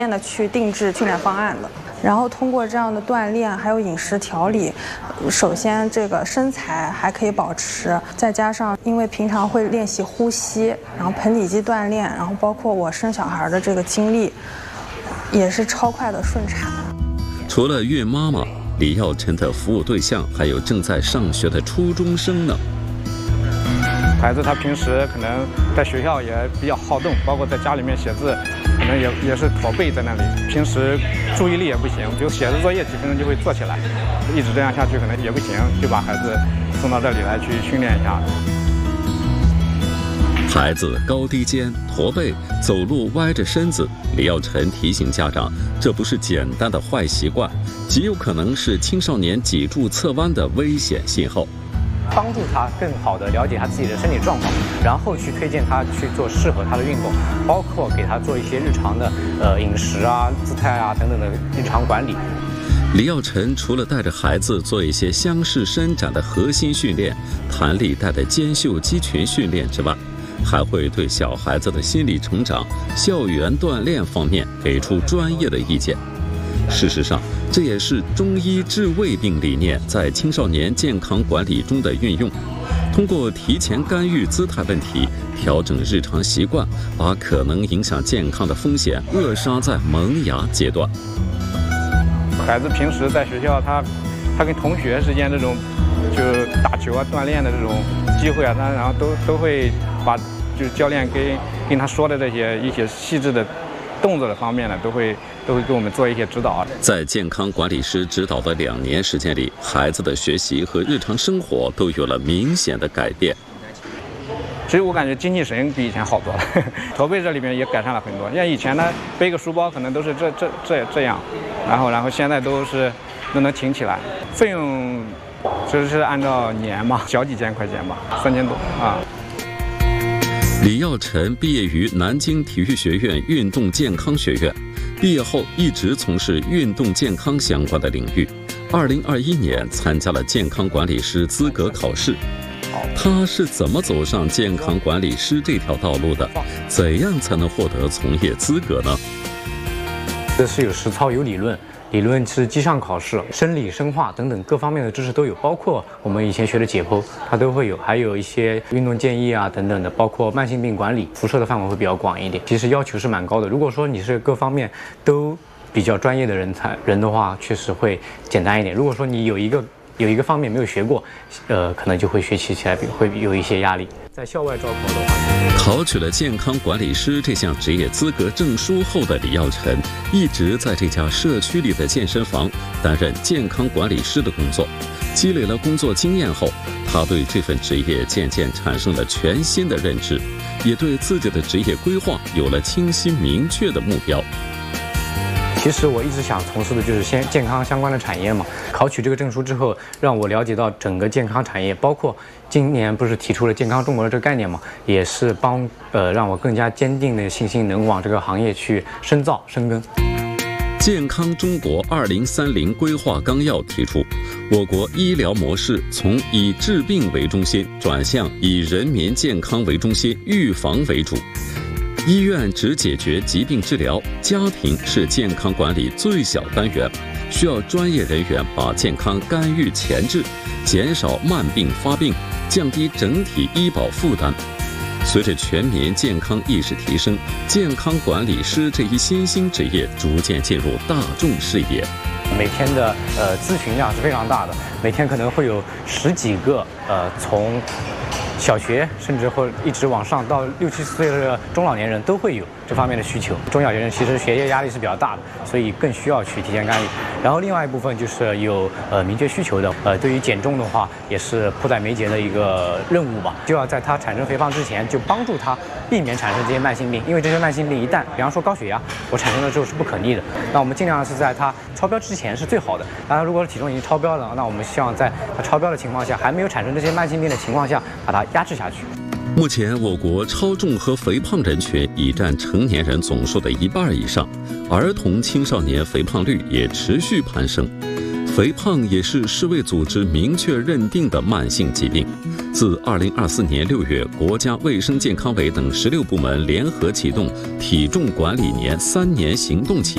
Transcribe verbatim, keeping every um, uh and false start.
的去定制训练方案的。然后通过这样的锻炼，还有饮食调理，首先这个身材还可以保持，再加上因为平常会练习呼吸，然后盆底肌锻炼，然后包括我生小孩的这个经历，也是超快的顺产。 除了孕妈妈，李耀晨的服务对象还有正在上学的初中生呢。 孩子他平时可能在学校也比较好动，包括在家里面写字，可能也也是驼背在那里，平时注意力也不行，就写着作业几分钟就会坐起来，一直这样下去可能也不行，就把孩子送到这里来去训练一下。 孩子高低肩、驼背、走路歪着身子，李耀晨提醒家长，这不是简单的坏习惯，极有可能是青少年脊柱侧弯的危险信号。 帮助他更好地了解他自己的身体状况，然后去推荐他去做适合他的运动，包括给他做一些日常的呃饮食啊、姿态啊等等的日常管理。 李耀晨除了带着孩子做一些箱式伸展的核心训练、弹力带的肩袖肌群训练之外，还会对小孩子的心理成长、校园锻炼方面给出专业的意见。事实上，这也是中医治胃病理念在青少年健康管理中的运用。通过提前干预姿态问题，调整日常习惯，把可能影响健康的风险扼杀在萌芽阶段。 孩子平时在学校，他他跟同学之间这种就打球啊、锻炼的这种机会啊，他然后都都会把就是教练跟跟他说的这些一些细致的动作的方面呢，都会都会给我们做一些指导。 在健康管理师指导的两年时间里，孩子的学习和日常生活都有了明显的改变。 所以我感觉精气神比以前好多了，驼背这里面也改善了很多。像以前呢，背个书包可能都是这这这这样，然后然后现在都是都能挺起来。费用就是按照年嘛，小几千块钱吧，三千多啊。 李耀晨毕业于南京体育学院运动健康学院，毕业后一直从事运动健康相关的领域。二零二一年参加了健康管理师资格考试。他是怎么走上健康管理师这条道路的？怎样才能获得从业资格呢？ 这是有实操有理论。理论是机上考试，生理、生化等等各方面的知识都有，包括我们以前学的解剖，它都会有，还有一些运动建议啊等等的，包括慢性病管理，辐射的范围会比较广一点。其实要求是蛮高的。如果说你是各方面都比较专业的人才人的话，确实会简单一点。如果说你有一个有一个方面没有学过，呃，可能就会学习起来会有一些压力。在校外招考的话， 考取了健康管理师这项职业资格证书后的李耀晨，一直在这家社区里的健身房担任健康管理师的工作。积累了工作经验后，他对这份职业渐渐产生了全新的认知，也对自己的职业规划有了清晰明确的目标。 其实我一直想从事的就是先健康相关的产业嘛。考取这个证书之后，让我了解到整个健康产业，包括今年不是提出了健康中国的这个概念嘛，也是帮呃让我更加坚定的信心，能往这个行业去深造深耕。 健康中国二零三零规划纲要提出，我国医疗模式从以治病为中心转向以人民健康为中心、预防为主。医院只解决疾病治疗，家庭是健康管理最小单元，需要专业人员把健康干预前置，减少慢病发病，降低整体医保负担。随着全民健康意识提升，健康管理师这一新兴职业逐渐进入大众视野。 每天的呃咨询量是非常大的，每天可能会有十几个呃从小学甚至或一直往上到六七十岁的中老年人都会有这方面的需求。中小学生其实学业压力是比较大的，所以更需要去提前干预。然后另外一部分就是有呃明确需求的，呃对于减重的话也是迫在眉睫的一个任务吧，就要在他产生肥胖之前就帮助他避免产生这些慢性病，因为这些慢性病一旦比方说高血压我产生了之后是不可逆的，那我们尽量是在他超标之前是最好的。当然如果体重已经超标了，那我们希望在他超标的情况下，还没有产生这些慢性病的情况下，把它压制下去。 目前我国超重和肥胖人群已占成年人总数的一半以上，儿童青少年肥胖率也持续攀升。肥胖也是世卫组织明确认定的慢性疾病。自二零二四年六月，国家卫生健康委等十六部门联合启动体重管理年三年行动起，